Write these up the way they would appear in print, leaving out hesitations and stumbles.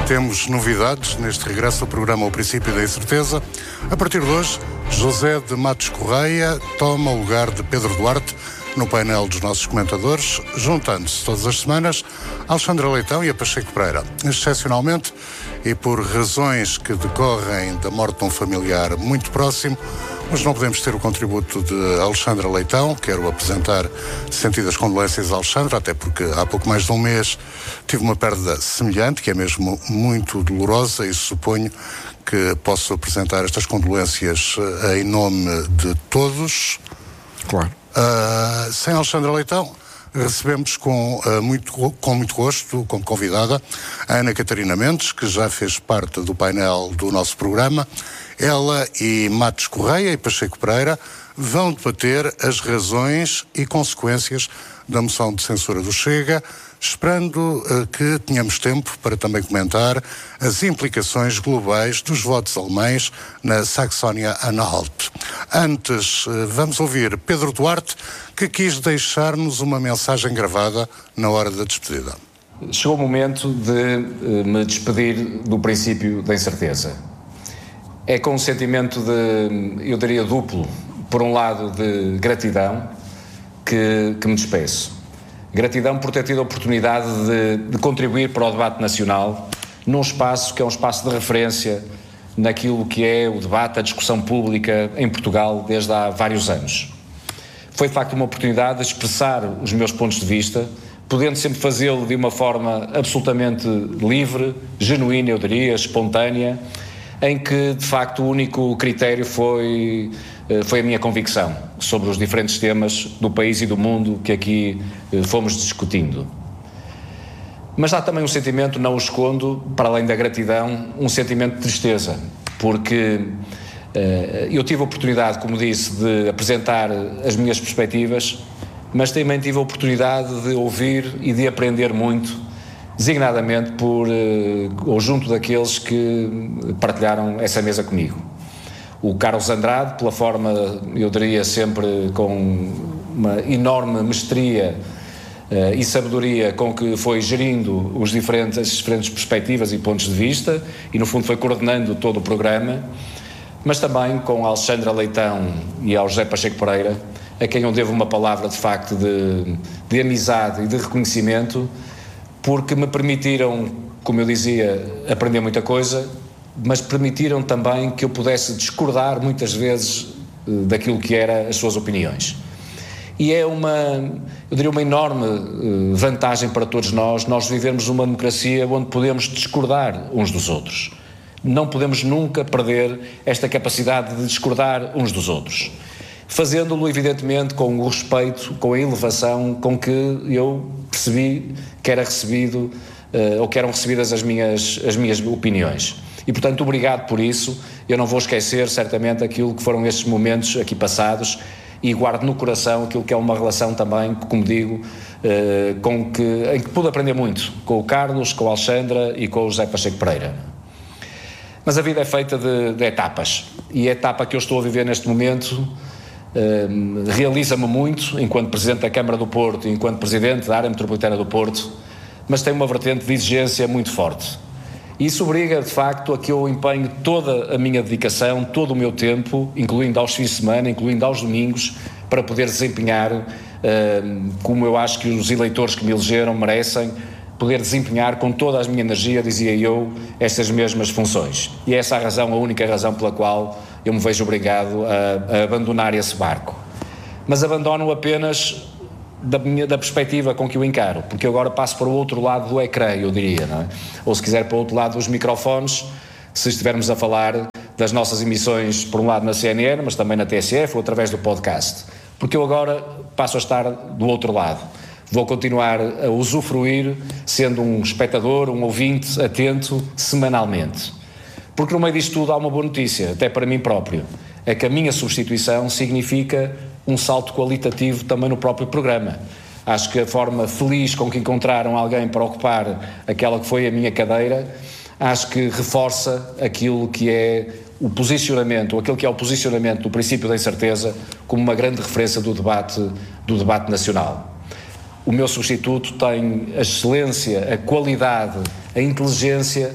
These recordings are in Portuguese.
Temos novidades neste regresso ao programa O Princípio da Incerteza. A partir de hoje, José de Matos Correia toma o lugar de Pedro Duarte no painel dos nossos comentadores, juntando-se todas as semanas a Alexandra Leitão e a Pacheco Pereira. Excepcionalmente, e por razões que decorrem da morte de um familiar muito próximo, mas não podemos ter o contributo de Alexandra Leitão. Quero apresentar sentidas condolências a Alexandra, até porque há pouco mais de um mês tive uma perda semelhante, que é mesmo muito dolorosa, e suponho que posso apresentar estas condolências em nome de todos. Claro. Sem Alexandra Leitão, recebemos com muito gosto, como convidada, a Ana Catarina Mendes, que já fez parte do painel do nosso programa. Ela e Matos Correia e Pacheco Pereira vão debater as razões e consequências da moção de censura do Chega, esperando que tenhamos tempo para também comentar as implicações globais dos votos alemães na Saxónia-Anhalt. Antes, vamos ouvir Pedro Duarte, que quis deixar-nos uma mensagem gravada na hora da despedida. Chegou o momento de me despedir do princípio da incerteza. É com um sentimento de, eu diria, duplo. Por um lado, de gratidão, que me despeço. Gratidão por ter tido a oportunidade de contribuir para o debate nacional num espaço que é um espaço de referência naquilo que é o debate, a discussão pública em Portugal desde há vários anos. Foi de facto uma oportunidade de expressar os meus pontos de vista, podendo sempre fazê-lo de uma forma absolutamente livre, genuína, eu diria, espontânea, em que de facto o único critério foi a minha convicção sobre os diferentes temas do país e do mundo que aqui fomos discutindo. Mas há também um sentimento, não o escondo, para além da gratidão, um sentimento de tristeza, porque eu tive a oportunidade, como disse, de apresentar as minhas perspectivas, mas também tive a oportunidade de ouvir e de aprender muito, designadamente ou junto daqueles que partilharam essa mesa comigo. O Carlos Andrade, pela forma, eu diria sempre com uma enorme mestria e sabedoria com que foi gerindo as diferentes perspectivas e pontos de vista, e no fundo foi coordenando todo o programa, mas também com a Alexandra Leitão e ao José Pacheco Pereira, a quem eu devo uma palavra de facto de amizade e de reconhecimento, porque me permitiram, como eu dizia, aprender muita coisa, mas permitiram também que eu pudesse discordar muitas vezes daquilo que eram as suas opiniões. E é eu diria, uma enorme vantagem para todos nós vivermos uma democracia onde podemos discordar uns dos outros. Não podemos nunca perder esta capacidade de discordar uns dos outros, fazendo-lo evidentemente com o respeito, com a elevação com que eu percebi que era recebido ou que eram recebidas as minhas opiniões. E portanto, obrigado por isso. Eu não vou esquecer certamente aquilo que foram estes momentos aqui passados, e guardo no coração aquilo que é uma relação também, como digo, em que pude aprender muito com o Carlos, com a Alexandra e com o José Pacheco Pereira. Mas a vida é feita de etapas, e a etapa que eu estou a viver neste momento realiza-me muito enquanto Presidente da Câmara do Porto e enquanto Presidente da Área Metropolitana do Porto, mas tem uma vertente de exigência muito forte. E isso obriga, de facto, a que eu empenhe toda a minha dedicação, todo o meu tempo, incluindo aos fins de semana, incluindo aos domingos, para poder desempenhar, como eu acho que os eleitores que me elegeram merecem, poder desempenhar com toda a minha energia, dizia eu, estas mesmas funções. E é essa a única razão pela qual eu me vejo obrigado a abandonar esse barco. Mas abandono apenas da perspectiva com que eu encaro, porque eu agora passo para o outro lado do ecrã, eu diria, não é? Ou se quiser para o outro lado dos microfones, se estivermos a falar das nossas emissões, por um lado na CNN, mas também na TSF ou através do podcast, porque eu agora passo a estar do outro lado. Vou continuar a usufruir, sendo um espectador, um ouvinte atento, semanalmente. Porque no meio disto tudo há uma boa notícia, até para mim próprio, é que a minha substituição significa um salto qualitativo também no próprio programa. Acho que a forma feliz com que encontraram alguém para ocupar aquela que foi a minha cadeira, acho que reforça aquilo que é o posicionamento, ou aquilo que é o posicionamento do princípio da incerteza como uma grande referência do debate nacional. O meu substituto tem a excelência, a qualidade, a inteligência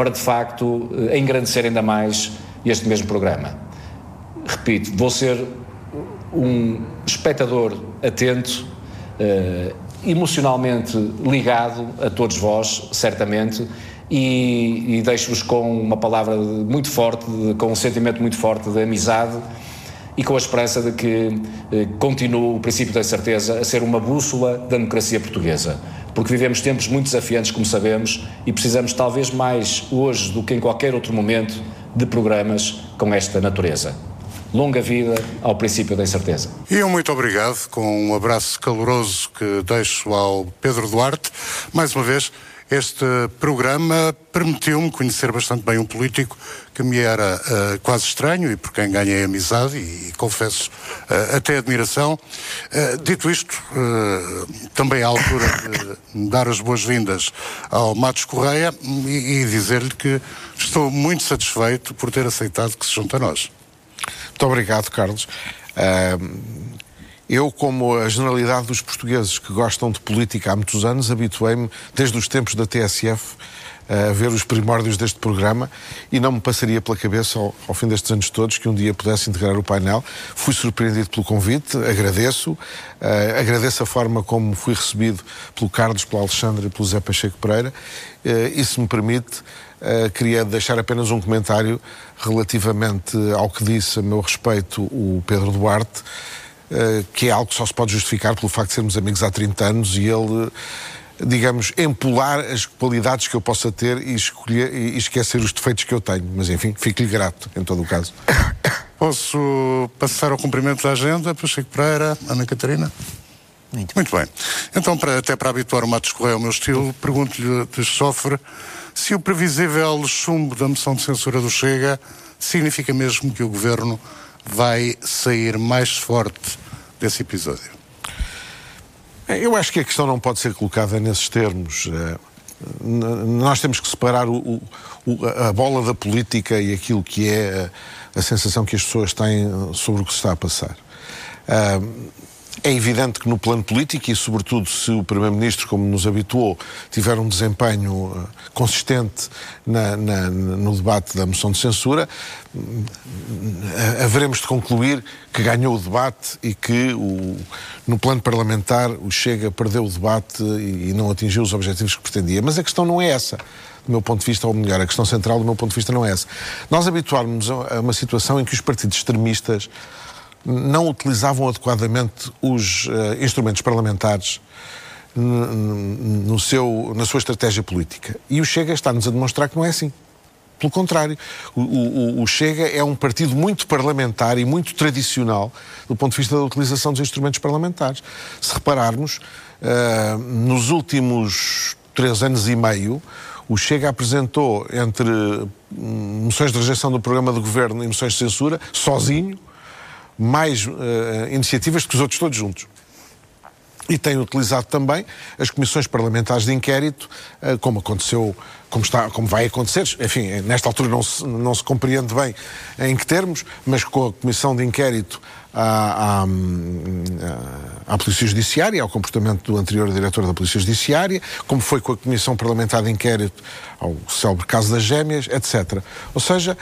para de facto engrandecer ainda mais este mesmo programa. Repito, vou ser um espectador atento, emocionalmente ligado a todos vós, certamente, e deixo-vos com uma palavra muito forte, com um sentimento muito forte de amizade e com a esperança de que continue o princípio da certeza a ser uma bússola da democracia portuguesa, porque vivemos tempos muito desafiantes, como sabemos, e precisamos talvez mais hoje do que em qualquer outro momento de programas com esta natureza. Longa vida ao princípio da incerteza. E muito obrigado, com um abraço caloroso que deixo ao Pedro Duarte. Mais uma vez, este programa permitiu-me conhecer bastante bem um político que me era quase estranho e por quem ganhei amizade e confesso, até admiração. Dito isto, também é a altura de dar as boas-vindas ao Matos Correia e dizer-lhe que estou muito satisfeito por ter aceitado que se junte a nós. Muito obrigado, Carlos. Eu, como a generalidade dos portugueses que gostam de política há muitos anos, habituei-me, desde os tempos da TSF, a ver os primórdios deste programa e não me passaria pela cabeça, ao fim destes anos todos, que um dia pudesse integrar o painel. Fui surpreendido pelo convite, agradeço a forma como fui recebido pelo Carlos, pelo Alexandre e pelo Zé Pacheco Pereira, e se me permite, queria deixar apenas um comentário relativamente ao que disse a meu respeito o Pedro Duarte, que é algo que só se pode justificar pelo facto de sermos amigos há 30 anos e ele, digamos, empolar as qualidades que eu possa ter e esquecer os defeitos que eu tenho. Mas, enfim, fico-lhe grato, em todo o caso. Posso passar ao cumprimento da agenda, Pacheco Pereira, Ana Catarina? Muito bem. Então, até para habituar o Matos Correia ao meu estilo, pergunto-lhe de chofre se o previsível chumbo da moção de censura do Chega significa mesmo que o Governo vai sair mais forte desse episódio. Eu acho que a questão não pode ser colocada nesses termos. Nós temos que separar a bola da política e aquilo que é a sensação que as pessoas têm sobre o que se está a passar. É evidente que no plano político, e sobretudo se o Primeiro-Ministro, como nos habituou, tiver um desempenho consistente no debate da moção de censura, haveremos de concluir que ganhou o debate e que no plano parlamentar o Chega perdeu o debate e não atingiu os objetivos que pretendia. Mas a questão não é essa, do meu ponto de vista, ou melhor, a questão central do meu ponto de vista não é essa. Nós habituámos a uma situação em que os partidos extremistas não utilizavam adequadamente os instrumentos parlamentares na sua estratégia política. E o Chega está-nos a demonstrar que não é assim. Pelo contrário, o Chega é um partido muito parlamentar e muito tradicional do ponto de vista da utilização dos instrumentos parlamentares. Se repararmos, nos últimos 3 anos e meio, o Chega apresentou entre moções de rejeição do programa do Governo e moções de censura, sozinho, mais iniciativas do que os outros todos juntos. E tem utilizado também as comissões parlamentares de inquérito, como aconteceu, como vai acontecer, enfim, nesta altura não se compreende bem em que termos, mas com a comissão de inquérito à Polícia Judiciária, ao comportamento do anterior diretor da Polícia Judiciária, como foi com a comissão parlamentar de inquérito ao célebre caso das Gêmeas, etc. Ou seja,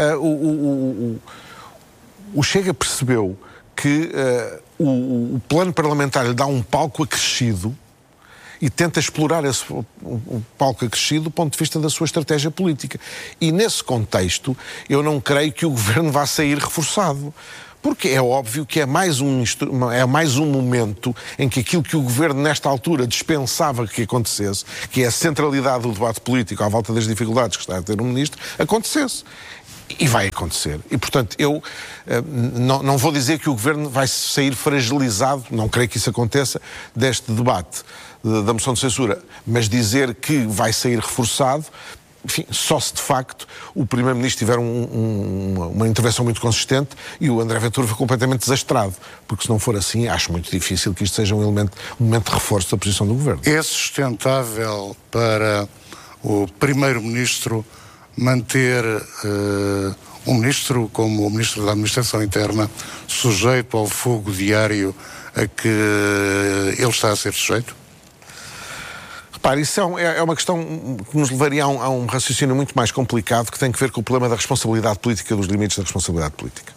o Chega percebeu que o plano parlamentar lhe dá um palco acrescido e tenta explorar esse palco acrescido do ponto de vista da sua estratégia política. E nesse contexto, eu não creio que o Governo vá sair reforçado. Porque é óbvio que é mais um momento em que aquilo que o Governo, nesta altura, dispensava que acontecesse, que é a centralidade do debate político à volta das dificuldades que está a ter o Ministro, acontecesse. E vai acontecer. E, portanto, eu não vou dizer que o Governo vai sair fragilizado, não creio que isso aconteça, deste debate da moção de censura, mas dizer que vai sair reforçado, enfim, só se de facto o Primeiro-Ministro tiver uma intervenção muito consistente e o André Ventura foi completamente desastrado, porque se não for assim, acho muito difícil que isto seja um momento de reforço da posição do Governo. É sustentável para o Primeiro-Ministro manter um ministro como o Ministro da Administração Interna sujeito ao fogo diário a que ele está a ser sujeito? Repare, isso é uma questão que nos levaria a um raciocínio muito mais complicado, que tem que ver com o problema da responsabilidade política, dos limites da responsabilidade política.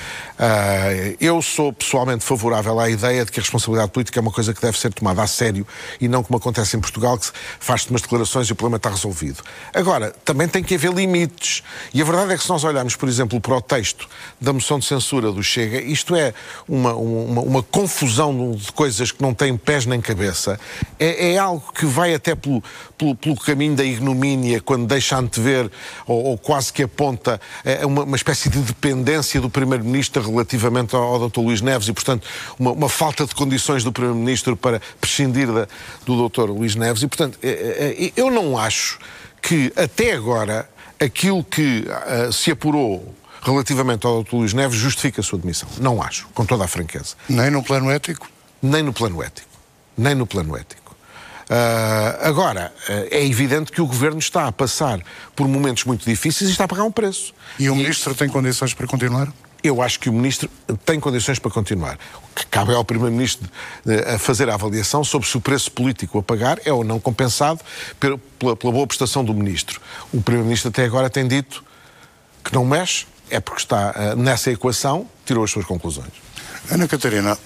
Eu sou pessoalmente favorável à ideia de que a responsabilidade política é uma coisa que deve ser tomada a sério e não como acontece em Portugal, que faz-se umas declarações e o problema está resolvido. Agora, também tem que haver limites. E a verdade é que se nós olharmos, por exemplo, para o texto da moção de censura do Chega, isto é uma confusão de coisas que não têm pés nem cabeça. É algo que vai até pelo caminho da ignomínia, quando deixa antever ou quase que aponta uma espécie de dependência do Primeiro-Ministro relativamente ao Dr. Luís Neves e, portanto, uma falta de condições do Primeiro-Ministro para prescindir do Dr. Luís Neves. E, portanto, eu não acho que, até agora, aquilo que se apurou relativamente ao Dr. Luís Neves justifica a sua demissão. Não acho, com toda a franqueza. Nem no plano ético? Nem no plano ético. Nem no plano ético. Agora, é evidente que o Governo está a passar por momentos muito difíceis e está a pagar um preço. E o Ministro tem condições para continuar? Eu acho que o Ministro tem condições para continuar. O que cabe ao Primeiro-Ministro a fazer a avaliação sobre se o preço político a pagar é ou não compensado pela boa prestação do Ministro. O Primeiro-Ministro até agora tem dito que não mexe, é porque está nessa equação, tirou as suas conclusões. Ana Catarina,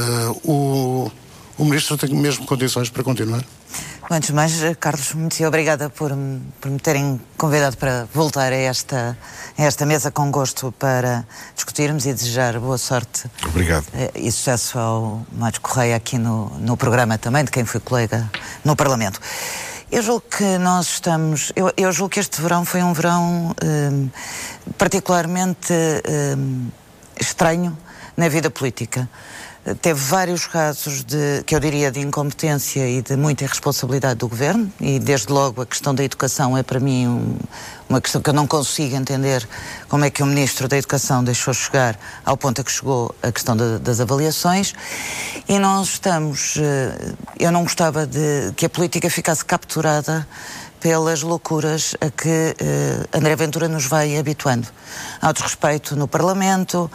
o Ministro tem mesmo condições para continuar? Antes de mais, Carlos, muito obrigada por me terem convidado para voltar a esta mesa com gosto para discutirmos e desejar boa sorte. Obrigado. E sucesso ao Matos Correia aqui no programa também, de quem fui colega no Parlamento. Eu julgo que nós estamos... Eu julgo que este verão foi um verão particularmente estranho na vida política. Teve vários casos que eu diria de incompetência e de muita irresponsabilidade do Governo, e desde logo a questão da educação é para mim uma questão que eu não consigo entender como é que o Ministro da Educação deixou chegar ao ponto a que chegou a questão das avaliações. E nós estamos... eu não gostava de que a política ficasse capturada pelas loucuras a que André Ventura nos vai habituando. Ao desrespeito no Parlamento,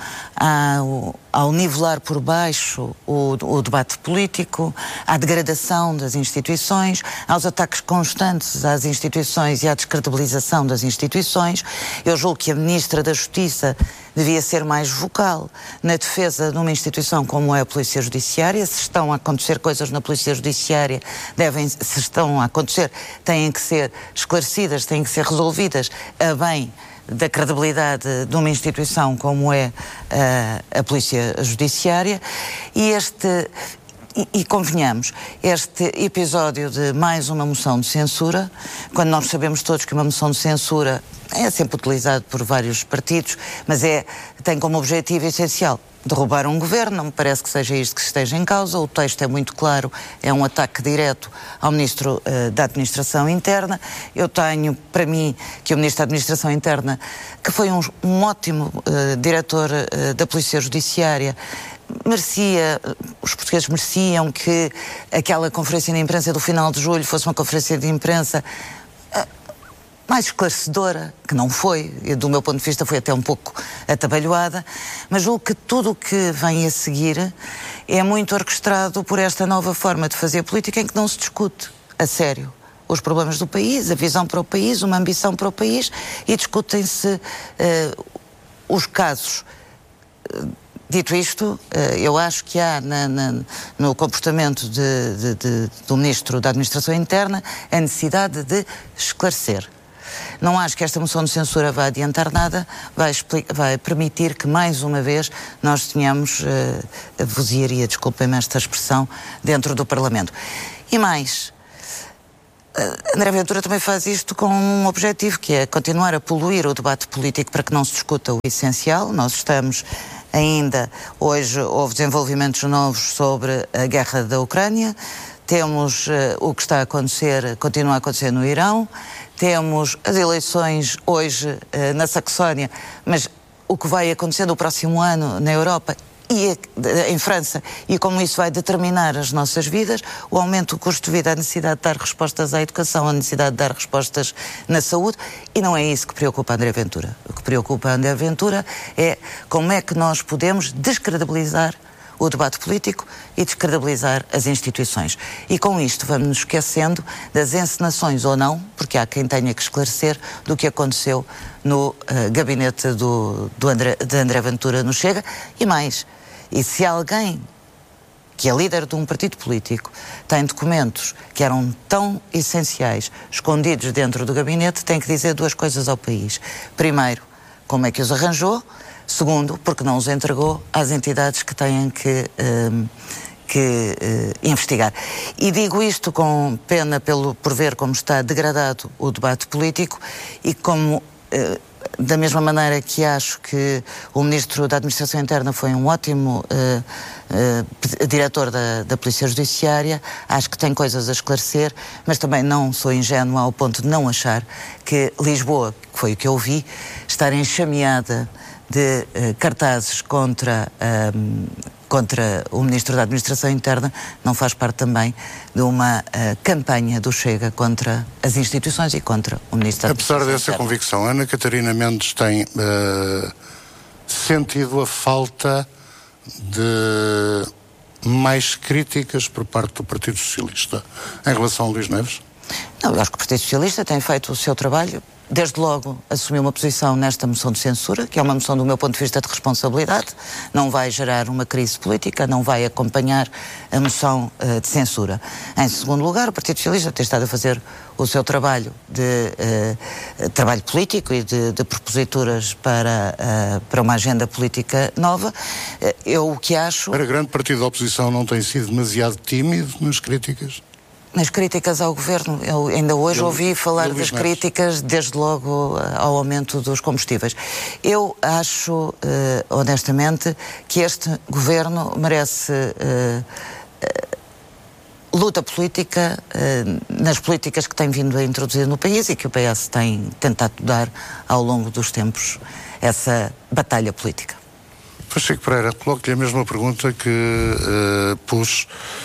ao nivelar por baixo o debate político, à degradação das instituições, aos ataques constantes às instituições e à descredibilização das instituições. Eu julgo que a Ministra da Justiça devia ser mais vocal na defesa de uma instituição como é a Polícia Judiciária. Se estão a acontecer coisas na Polícia Judiciária, se estão a acontecer, têm que ser esclarecidas, têm que ser resolvidas a bem da credibilidade de uma instituição como é a Polícia Judiciária. E convenhamos, este episódio de mais uma moção de censura, quando nós sabemos todos que uma moção de censura é sempre utilizado por vários partidos, mas tem como objetivo essencial derrubar um governo. Não me parece que seja isto que esteja em causa. O texto é muito claro, é um ataque direto ao Ministro da Administração Interna. Eu tenho para mim que o Ministro da Administração Interna, que foi um ótimo diretor da Polícia Judiciária, os portugueses mereciam que aquela conferência de imprensa do final de julho fosse uma conferência de imprensa mais esclarecedora, que não foi, e do meu ponto de vista foi até um pouco atabalhoada, mas julgo que tudo o que vem a seguir é muito orquestrado por esta nova forma de fazer política em que não se discute a sério os problemas do país, a visão para o país, uma ambição para o país, e discutem-se os casos. Dito isto, eu acho que há no comportamento do Ministro da Administração Interna a necessidade de esclarecer. Não acho que esta moção de censura vá adiantar nada, vai permitir que, mais uma vez, nós tenhamos a vozearia, desculpem-me esta expressão, dentro do Parlamento. E mais, André Ventura também faz isto com um objetivo, que é continuar a poluir o debate político para que não se discuta o essencial. Nós estamos ainda, hoje houve desenvolvimentos novos sobre a guerra da Ucrânia, temos o que está a acontecer, continua a acontecer no Irão, temos as eleições hoje na Saxónia, mas o que vai acontecer no próximo ano na Europa e em França, e como isso vai determinar as nossas vidas, o aumento do custo de vida, a necessidade de dar respostas à educação, a necessidade de dar respostas na saúde, e não é isso que preocupa André Ventura. O que preocupa André Ventura é como é que nós podemos descredibilizar o debate político e descredibilizar as instituições. E com isto vamos nos esquecendo das encenações ou não, porque há quem tenha que esclarecer, do que aconteceu no gabinete de André Ventura no Chega. E mais, e se alguém que é líder de um partido político tem documentos que eram tão essenciais escondidos dentro do gabinete, tem que dizer duas coisas ao país. Primeiro, como é que os arranjou? Segundo, porque não os entregou às entidades que têm que investigar. E digo isto com pena por ver como está degradado o debate político e como, da mesma maneira que acho que o Ministro da Administração Interna foi um ótimo diretor da Polícia Judiciária, acho que tem coisas a esclarecer, mas também não sou ingênua ao ponto de não achar que Lisboa, que foi o que eu vi, estar enxameada de cartazes contra o Ministro da Administração Interna não faz parte também de uma campanha do Chega contra as instituições e contra o Ministro da Administração Interna. Apesar dessa convicção, Ana Catarina Mendes tem sentido a falta de mais críticas por parte do Partido Socialista em relação a Luís Neves? Não, eu acho que o Partido Socialista tem feito o seu trabalho. Desde logo assumiu uma posição nesta moção de censura, que é uma moção do meu ponto de vista de responsabilidade, não vai gerar uma crise política, não vai acompanhar a moção de censura. Em segundo lugar, o Partido Socialista tem estado a fazer o seu trabalho trabalho político e de proposituras para uma agenda política nova. Eu o que acho... Para grande partido da oposição não tem sido demasiado tímido nas críticas? Nas críticas ao governo, eu ainda hoje ouvi falar das críticas, desde logo ao aumento dos combustíveis. Eu acho, honestamente, que este governo merece luta política nas políticas que tem vindo a introduzir no país e que o PS tem tentado dar ao longo dos tempos, essa batalha política. Pacheco Pereira, coloco-lhe a mesma pergunta que pus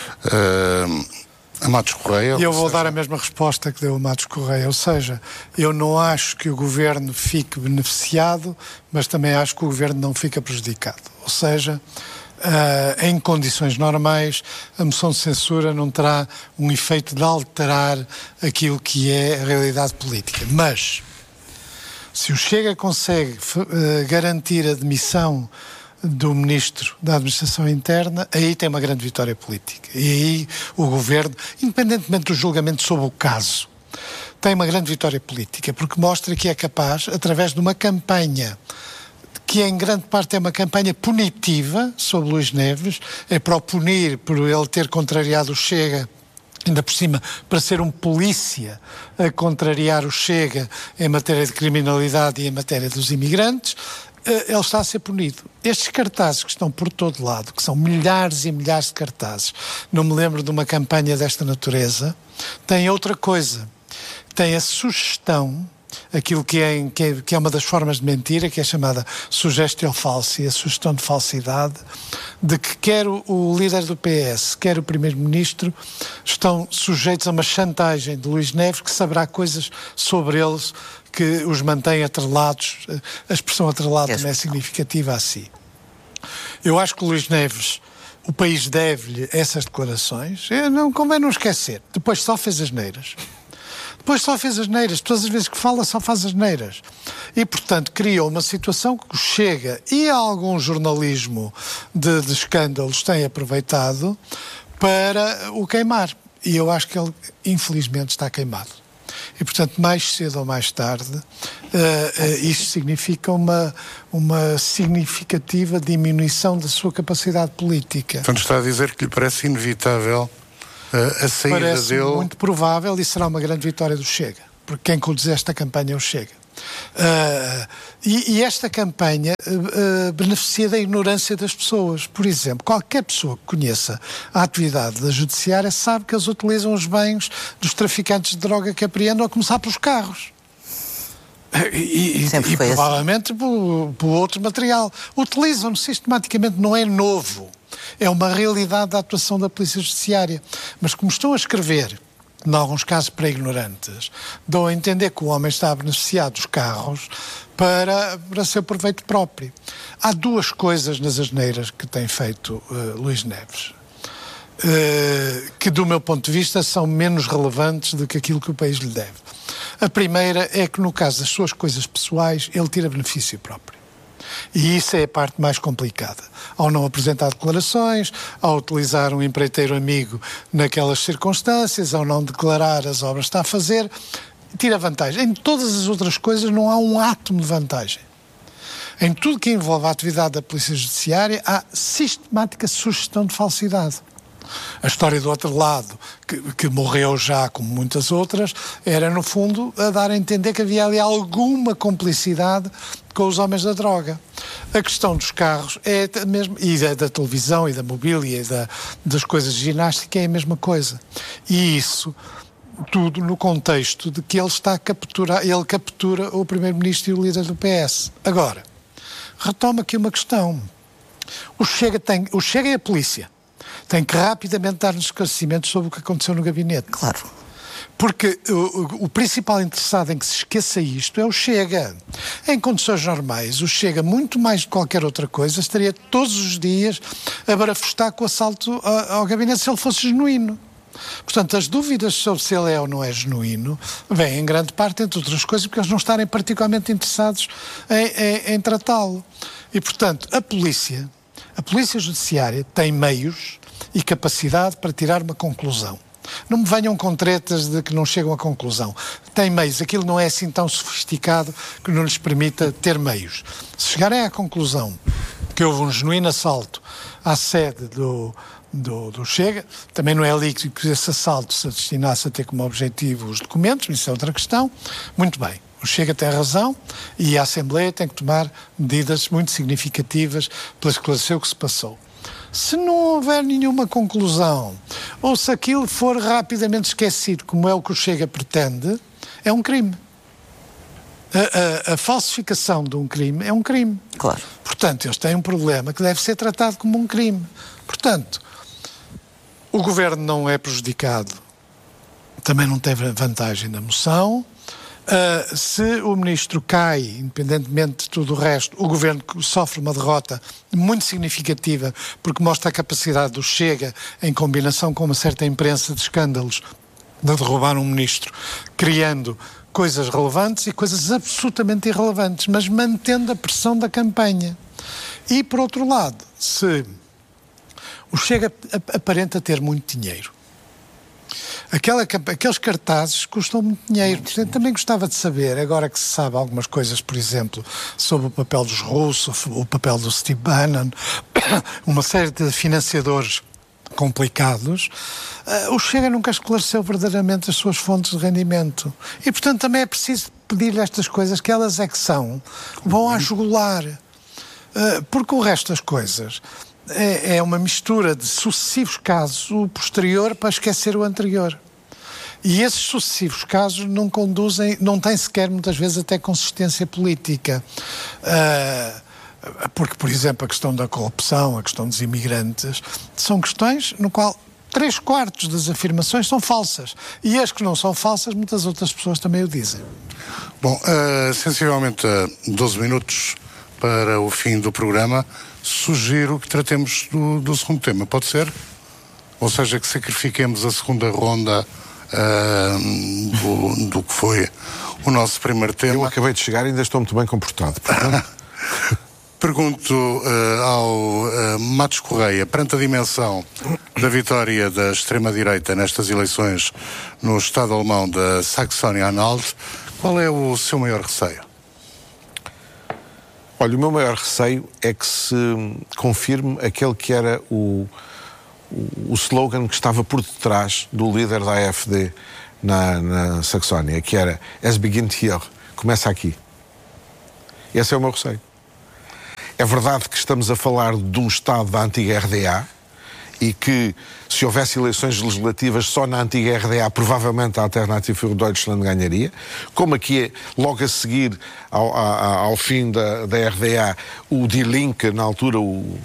a Matos Correia. E eu vou dar a mesma resposta que deu a Matos Correia, ou seja, eu não acho que o governo fique beneficiado, mas também acho que o governo não fica prejudicado. Ou seja, em condições normais, a moção de censura não terá um efeito de alterar aquilo que é a realidade política. Mas, se o Chega consegue garantir a demissão do Ministro da Administração Interna, aí tem uma grande vitória política. E aí o Governo, independentemente do julgamento sobre o caso, tem uma grande vitória política, porque mostra que é capaz, através de uma campanha que em grande parte é uma campanha punitiva sobre Luís Neves, é para o punir por ele ter contrariado o Chega, ainda por cima, para ser um polícia a contrariar o Chega em matéria de criminalidade e em matéria dos imigrantes. Ele está a ser punido. Estes cartazes que estão por todo lado, que são milhares e milhares de cartazes, não me lembro de uma campanha desta natureza, têm outra coisa. Tem a sugestão, aquilo que é uma das formas de mentira, que é chamada sugestio falsi, a sugestão de falsidade, de que quer o líder do PS, quer o primeiro-ministro, estão sujeitos a uma chantagem de Luís Neves, que saberá coisas sobre eles que os mantém atrelados. A expressão atrelado também é significativa a si. Eu acho que o Luís Neves, o país deve-lhe essas declarações. Não convém não esquecer. Depois só fez asneiras. Todas as vezes que fala só faz asneiras. E, portanto, criou uma situação que o Chega e algum jornalismo de escândalos têm aproveitado para o queimar. E eu acho que ele, infelizmente, está queimado. E, portanto, mais cedo ou mais tarde, isto significa uma significativa diminuição da sua capacidade política. Portanto, está a dizer que lhe parece inevitável a saída dele? Parece muito provável, e será uma grande vitória do Chega, porque quem conduz esta campanha é o Chega. E esta campanha beneficia da ignorância das pessoas. Por exemplo, qualquer pessoa que conheça a atividade da Judiciária sabe que eles utilizam os bens dos traficantes de droga que apreendam, a começar pelos carros. E provavelmente por outro material. Utilizam-no sistematicamente, não é novo. É uma realidade da atuação da Polícia Judiciária. Mas como estão a escrever em alguns casos para ignorantes, dão a entender que o homem está a beneficiar dos carros para seu proveito próprio. Há duas coisas nas asneiras que tem feito Luís Neves, que do meu ponto de vista são menos relevantes do que aquilo que o país lhe deve. A primeira é que no caso das suas coisas pessoais ele tira benefício próprio. E isso é a parte mais complicada. Ao não apresentar declarações, ao utilizar um empreiteiro amigo naquelas circunstâncias, ao não declarar as obras que está a fazer, tira vantagem. Em todas as outras coisas não há um átomo de vantagem. Em tudo que envolve a atividade da Polícia Judiciária há sistemática sugestão de falsidade. A história do outro lado, que morreu já, como muitas outras, era, no fundo, a dar a entender que havia ali alguma complicidade com os homens da droga. A questão dos carros é a mesma, e da televisão, e da mobília, e das coisas de ginástica, é a mesma coisa. E isso tudo no contexto de que ele captura o Primeiro-Ministro e o líder do PS. Agora, retoma aqui uma questão. O Chega é a polícia. Tem que rapidamente dar-nos esclarecimentos sobre o que aconteceu no gabinete. Claro. Porque o principal interessado em que se esqueça isto é o Chega. Em condições normais, o Chega, muito mais de qualquer outra coisa, estaria todos os dias a barafustar com o assalto ao gabinete se ele fosse genuíno. Portanto, as dúvidas sobre se ele é ou não é genuíno vêm em grande parte, entre outras coisas, porque eles não estarem particularmente interessados em tratá-lo. E, portanto, a Polícia Judiciária tem meios e capacidade para tirar uma conclusão. Não me venham com tretas de que não chegam a conclusão. Tem meios. Aquilo não é assim tão sofisticado que não lhes permita ter meios. Se chegarem à conclusão que houve um genuíno assalto à sede do Chega, também não é líquido que esse assalto se destinasse a ter como objetivo os documentos, isso é outra questão. Muito bem. O Chega tem razão e a Assembleia tem que tomar medidas muito significativas para esclarecer o que se passou. Se não houver nenhuma conclusão, ou se aquilo for rapidamente esquecido, como é o que o Chega pretende, é um crime. A falsificação de um crime é um crime. Claro. Portanto, eles têm um problema que deve ser tratado como um crime. Portanto, o Governo não é prejudicado, também não teve vantagem na moção. Se o Ministro cai, independentemente de tudo o resto, o Governo sofre uma derrota muito significativa, porque mostra a capacidade do Chega, em combinação com uma certa imprensa de escândalos, de derrubar um Ministro, criando coisas relevantes e coisas absolutamente irrelevantes, mas mantendo a pressão da campanha. E, por outro lado, se o Chega aparenta ter muito dinheiro, aqueles cartazes custam muito dinheiro. Portanto, também gostava de saber, agora que se sabe algumas coisas, por exemplo, sobre o papel dos russos, o papel do Steve Bannon, uma série de financiadores complicados, o Chega nunca esclareceu verdadeiramente as suas fontes de rendimento. E, portanto, também é preciso pedir-lhe estas coisas, que elas é que vão à jugular. Porque o resto das coisas é uma mistura de sucessivos casos, o posterior para esquecer o anterior. E esses sucessivos casos não conduzem, não têm sequer muitas vezes até consistência política. Porque, por exemplo, a questão da corrupção, a questão dos imigrantes, são questões no qual 3/4 das afirmações são falsas. E as que não são falsas, muitas outras pessoas também o dizem. Bom, sensivelmente 12 minutos para o fim do programa, sugiro que tratemos do segundo tema, pode ser? Ou seja, que sacrifiquemos a segunda ronda do que foi o nosso primeiro tema. Eu acabei de chegar e ainda estou muito bem comportado. Pergunto ao Matos Correia, perante a dimensão da vitória da extrema-direita nestas eleições no Estado alemão da Saxónia-Anhalt, qual é o seu maior receio? Olha, o meu maior receio é que se confirme aquele que era o slogan que estava por detrás do líder da AfD na Saxónia, que era Es beginnt hier, começa aqui. Esse é o meu receio. É verdade que estamos a falar de um Estado da antiga RDA e que, se houvesse eleições legislativas só na antiga RDA, provavelmente a Alternative für Deutschland ganharia. Como aqui, logo a seguir ao fim da RDA, o Die Linke, na altura o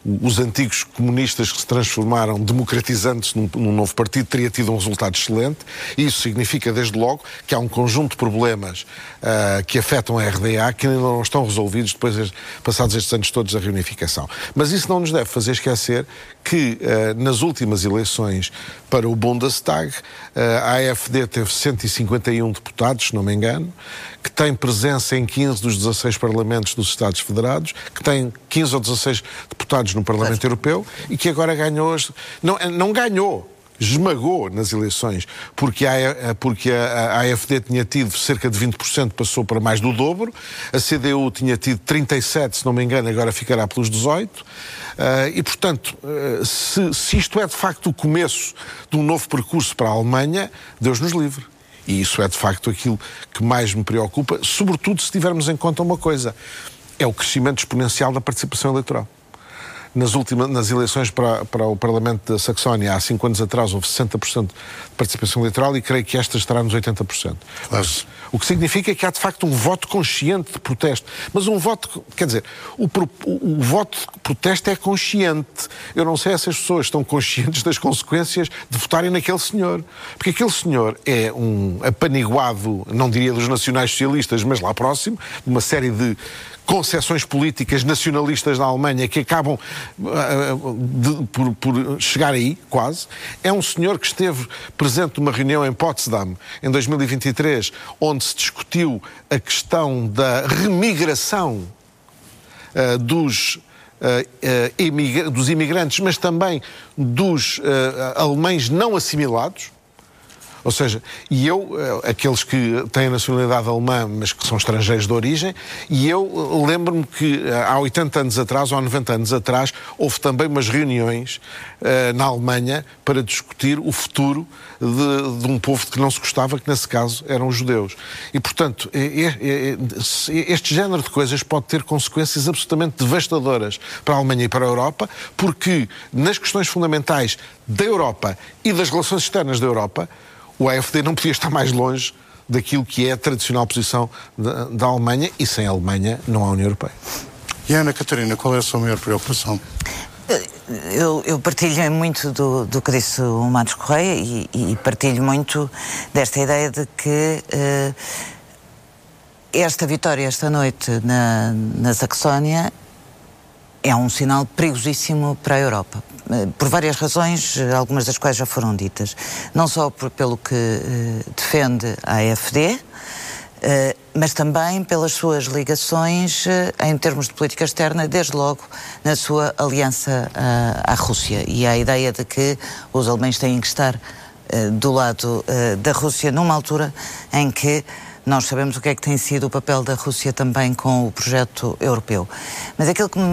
os antigos comunistas que se transformaram democratizantes num novo partido, teria tido um resultado excelente. E isso significa, desde logo, que há um conjunto de problemas que afetam a RDA que ainda não estão resolvidos depois, passados estes anos todos da reunificação. Mas isso não nos deve fazer esquecer que nas últimas eleições para o Bundestag, a AfD teve 151 deputados, se não me engano, que tem presença em 15 dos 16 parlamentos dos Estados Federados, que tem 15 ou 16 deputados no Parlamento Europeu e que agora ganhou... Não ganhou, esmagou nas eleições, porque a AfD tinha tido cerca de 20%, passou para mais do dobro, a CDU tinha tido 37%, se não me engano, agora ficará pelos 18%, e, portanto, se isto é de facto o começo de um novo percurso para a Alemanha, Deus nos livre. E isso é de facto aquilo que mais me preocupa, sobretudo se tivermos em conta uma coisa, é o crescimento exponencial da participação eleitoral. Nas eleições para o Parlamento da Saxónia, há 5 anos atrás, houve 60% de participação eleitoral e creio que esta estará nos 80%. Mas, o que significa que há, de facto, um voto consciente de protesto. Mas um voto, quer dizer, o voto de protesto é consciente. Eu não sei se as pessoas estão conscientes das consequências de votarem naquele senhor. Porque aquele senhor é um apaniguado, não diria dos nacionais-socialistas, mas lá próximo, de uma série de concepções políticas nacionalistas da Alemanha que acabam por chegar aí, quase. É um senhor que esteve presente numa reunião em Potsdam, em 2023, onde se discutiu a questão da remigração dos imigrantes, mas também dos alemães não assimilados. Ou seja, aqueles que têm a nacionalidade alemã, mas que são estrangeiros de origem, e eu lembro-me que há 80 anos atrás, ou há 90 anos atrás, houve também umas reuniões na Alemanha para discutir o futuro de um povo de que não se gostava, que nesse caso eram os judeus. E, portanto, este género de coisas pode ter consequências absolutamente devastadoras para a Alemanha e para a Europa, porque nas questões fundamentais da Europa e das relações externas da Europa, o AfD não podia estar mais longe daquilo que é a tradicional posição da Alemanha, e sem a Alemanha não há União Europeia. E Ana Catarina, qual é a sua maior preocupação? Eu partilho muito do que disse o Matos Correia e partilho muito desta ideia de que esta vitória esta noite na Saxónia é um sinal perigosíssimo para a Europa. Por várias razões, algumas das quais já foram ditas. Não só pelo que defende a AfD, mas também pelas suas ligações em termos de política externa, desde logo na sua aliança à Rússia. E a ideia de que os alemães têm que estar do lado da Rússia numa altura em que nós sabemos o que é que tem sido o papel da Rússia também com o projeto europeu. Mas aquilo que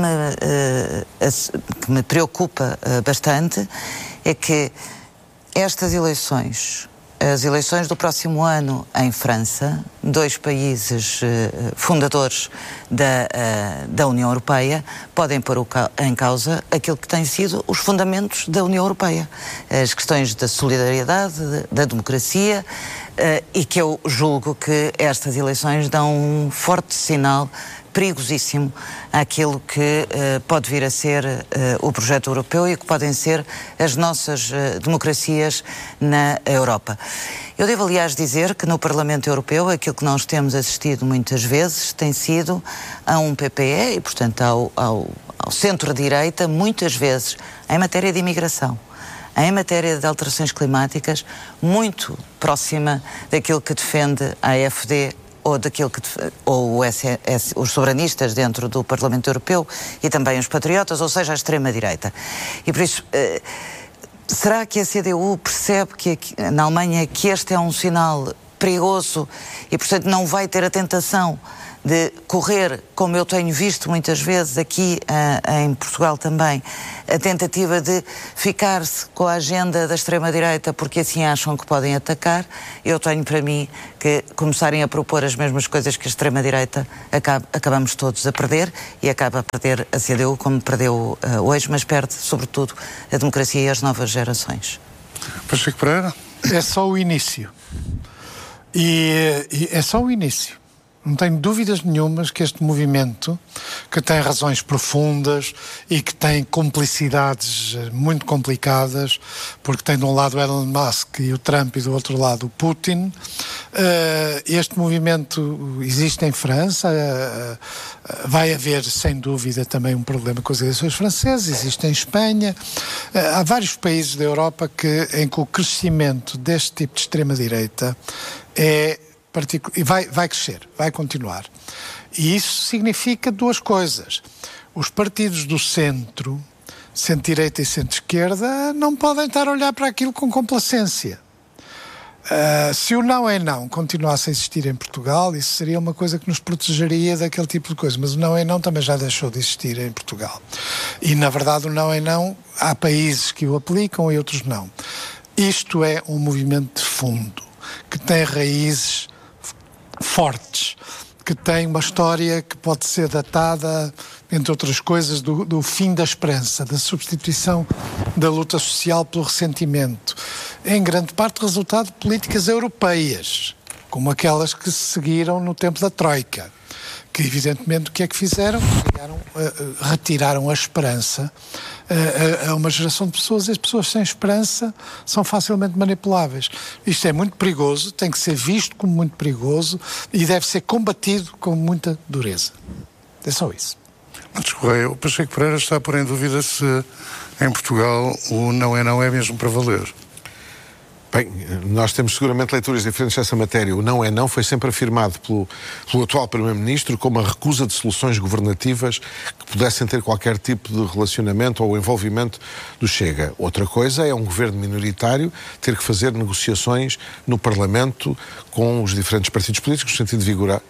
me preocupa bastante é que estas eleições, as eleições do próximo ano em França, 2 países fundadores da União Europeia, podem pôr em causa aquilo que têm sido os fundamentos da União Europeia. As questões da solidariedade, da democracia, e que eu julgo que estas eleições dão um forte sinal perigosíssimo àquilo que pode vir a ser o projeto europeu e que podem ser as nossas democracias na Europa. Eu devo, aliás, dizer que no Parlamento Europeu aquilo que nós temos assistido muitas vezes tem sido a um PPE e, portanto, ao centro-direita, muitas vezes, em matéria de imigração, em matéria de alterações climáticas, muito próxima daquilo que defende a AfD ou daquilo que os soberanistas dentro do Parlamento Europeu e também os patriotas, ou seja, a extrema-direita. E por isso, será que a CDU percebe na Alemanha que este é um sinal perigoso e, portanto, não vai ter a tentação de correr, como eu tenho visto muitas vezes aqui em Portugal também, a tentativa de ficar-se com a agenda da extrema-direita porque assim acham que podem atacar? Eu tenho para mim que começarem a propor as mesmas coisas que a extrema-direita acabamos todos a perder, e acaba a perder a CDU como perdeu hoje, mas perde sobretudo a democracia e as novas gerações. Pacheco Pereira? É só o início. E é só o início. Não tenho dúvidas nenhumas que este movimento, que tem razões profundas e que tem complicidades muito complicadas, porque tem de um lado o Elon Musk e o Trump e do outro lado o Putin, este movimento existe em França, vai haver sem dúvida também um problema com as eleições francesas, existe em Espanha, há vários países da Europa em que o crescimento deste tipo de extrema-direita e vai crescer, vai continuar. E isso significa duas coisas. Os partidos do centro-direita e centro-esquerda, não podem estar a olhar para aquilo com complacência. Se o não é não continuasse a existir em Portugal, isso seria uma coisa que nos protegeria daquele tipo de coisa. Mas o não é não também já deixou de existir em Portugal. E, na verdade, o não é não, há países que o aplicam e outros não. Isto é um movimento de fundo, que tem raízes fortes, que tem uma história que pode ser datada, entre outras coisas, do fim da esperança, da substituição da luta social pelo ressentimento. Em grande parte resultado de políticas europeias, como aquelas que se seguiram no tempo da Troika, que evidentemente o que é que fizeram? Retiraram a esperança a uma geração de pessoas, e as pessoas sem esperança são facilmente manipuláveis. Isto é muito perigoso, tem que ser visto como muito perigoso e deve ser combatido com muita dureza. É só isso. Matos Correia, o Pacheco Pereira está a pôr em dúvida se em Portugal o não é mesmo para valer. Bem, nós temos seguramente leituras diferentes dessa matéria. O não é não foi sempre afirmado pelo atual Primeiro-Ministro como a recusa de soluções governativas que pudessem ter qualquer tipo de relacionamento ou envolvimento do Chega. Outra coisa é um governo minoritário ter que fazer negociações no Parlamento com os diferentes partidos políticos no sentido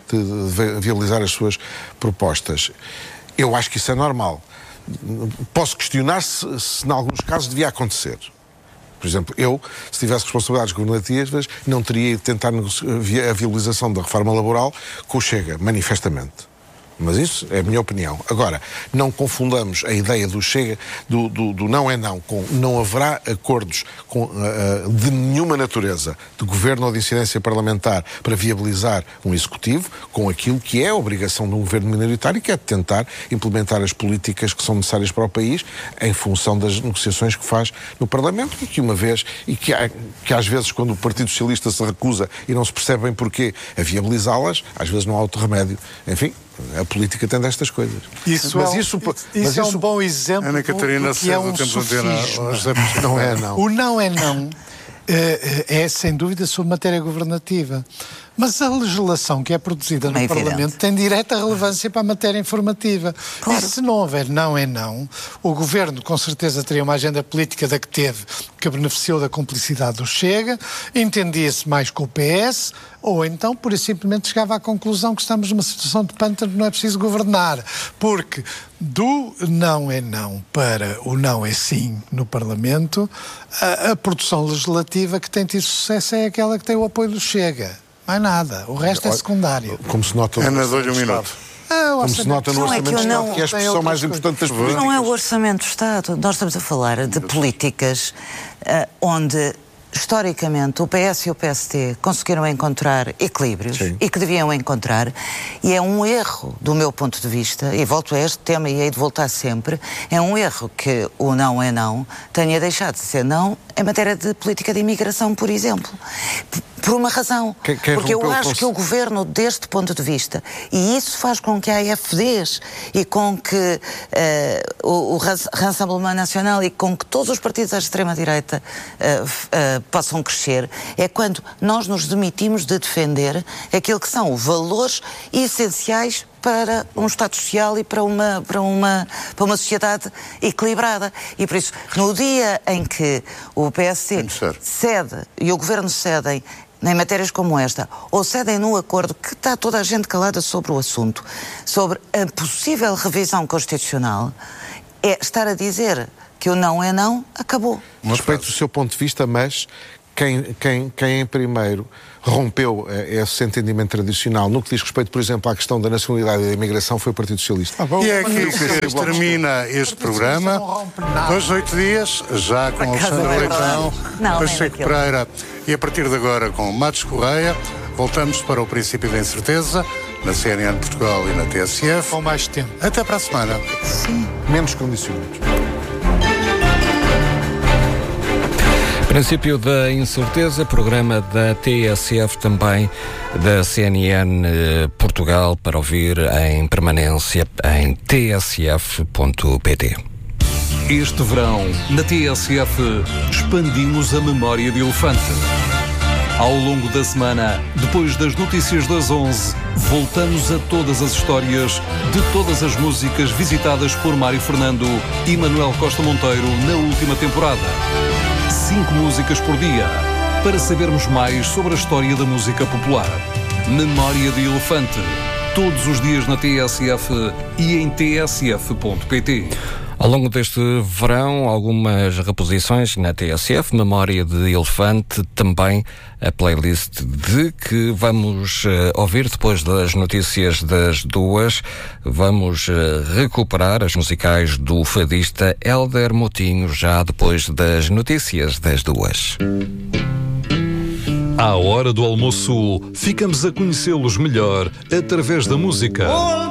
de viabilizar as suas propostas. Eu acho que isso é normal. Posso questionar se em alguns casos devia acontecer. Por exemplo, se tivesse responsabilidades governativas, não teria de tentar a viabilização da reforma laboral com o Chega, manifestamente. Mas isso é a minha opinião. Agora, não confundamos a ideia do Chega, do não é não, com não haverá acordos de nenhuma natureza, de governo ou de incidência parlamentar, para viabilizar um executivo, com aquilo que é a obrigação de um governo minoritário, que é de tentar implementar as políticas que são necessárias para o país, em função das negociações que faz no Parlamento, e que às vezes, quando o Partido Socialista se recusa e não se percebe bem porquê a viabilizá-las, às vezes não há outro remédio. Enfim, a política tem destas coisas. Isso é um bom exemplo. Ana Catarina, que é um sofisma. Não é não. O não é não é sem dúvida sobre matéria governativa. Mas a legislação que é produzida no Parlamento tem direta relevância para a matéria informativa. Claro. E se não houver não é não, o Governo com certeza teria uma agenda política da que teve, que beneficiou da cumplicidade do Chega, entendia-se mais com o PS, ou então, pura e simplesmente, chegava à conclusão que estamos numa situação de pântano que não é preciso governar. Porque do não é não para o não é sim no Parlamento, a produção legislativa que tem tido sucesso é aquela que tem o apoio do Chega. Mais nada. O resto é secundário. Como se nota... Ana, dou-lhe um minuto. Como se nota no Orçamento do Estado, que é a expressão mais importante das políticas. Não é o Orçamento do Estado. Nós estamos a falar de políticas onde, historicamente, o PS e o PST conseguiram encontrar equilíbrios. Sim. E que deviam encontrar. E é um erro, do meu ponto de vista, e volto a este tema e hei de voltar sempre, é um erro que o não é não tenha deixado de ser não em matéria de política de imigração, por exemplo. Por uma razão. Porque eu acho que o Governo, deste ponto de vista, e isso faz com que a AfDs e com que o Rassemblement Nacional e com que todos os partidos da extrema-direita possam crescer, é quando nós nos demitimos de defender aquilo que são valores essenciais para um Estado social e para uma sociedade equilibrada. E por isso, no dia em que o PSD cede e o Governo cedem em matérias como esta, ou cedem num acordo que está toda a gente calada sobre o assunto, sobre a possível revisão constitucional, é estar a dizer que o não é não, acabou. Respeito o seu ponto de vista, mas quem em primeiro rompeu esse entendimento tradicional no que diz respeito, por exemplo, à questão da nacionalidade e da imigração foi o Partido Socialista. E é aqui que termina este programa. 2, 8 dias, já com Alexandre Leitão, Pacheco Pereira e a partir de agora com Matos Correia. Voltamos para o princípio da incerteza na CNN Portugal e na TSF. Com mais tempo. Até para a semana. Sim. Menos condicionados. Princípio da incerteza, programa da TSF, também da CNN Portugal, para ouvir em permanência em tsf.pt. Este verão, na TSF, expandimos a memória de elefante. Ao longo da semana, depois das notícias das 11, voltamos a todas as histórias de todas as músicas visitadas por Mário Fernando e Manuel Costa Monteiro na última temporada. 5 músicas por dia, para sabermos mais sobre a história da música popular. Memória de Elefante, todos os dias na TSF e em tsf.pt. Ao longo deste verão, algumas reposições na TSF, Memória de Elefante, também a playlist de que vamos ouvir depois das notícias das 2. Vamos recuperar as musicais do fadista Hélder Moutinho, já depois das notícias das 2. À hora do almoço, ficamos a conhecê-los melhor através da música.